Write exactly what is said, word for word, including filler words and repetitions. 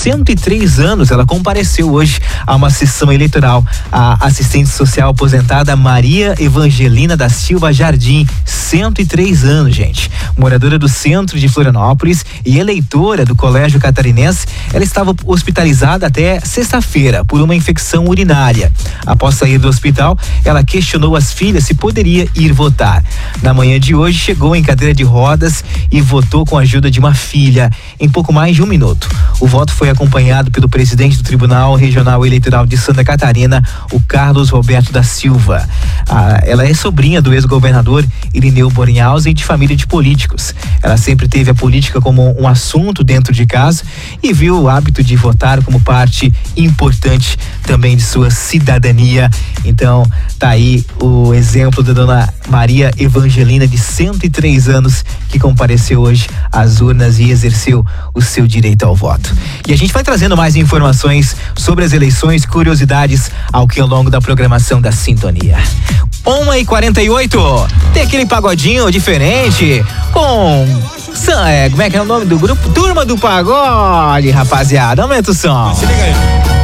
cento e três anos. Ela compareceu hoje a uma sessão eleitoral. A assistente social aposentada Maria Evangelina da Silva Jardim, cento e três anos, gente. Moradora do centro de Florianópolis e eleitora do Colégio Catarinense, ela estava hospitalizada até sexta-feira por uma infecção urinária. Após sair do hospital, ela questionou as filhas se poderia ir votar. Na manhã de hoje, chegou em cadeira de rodas e votou com a ajuda de uma filha em pouco mais de um minuto. O voto foi acompanhado pelo presidente do Tribunal Regional Eleitoral de Santa Catarina, o Carlos Roberto da Silva. Ah, ela é sobrinha do ex-governador Irineu Borinhausen e de família de políticos. Ela sempre teve a política como um assunto dentro de casa e viu o hábito de votar como parte importante também de sua cidadania. Então, tá aí o exemplo da dona Maria Evangelina, de cento e três anos, que compareceu hoje às urnas e exerceu o seu direito ao voto. E a gente vai trazendo mais informações sobre as eleições, curiosidades ao que ao longo da programação da Sintonia. uma e quarenta e oito, tem aquele pagodinho diferente com... É, como é que é o nome do grupo? Turma do Pagode, rapaziada. Aumenta o som. Se liga aí.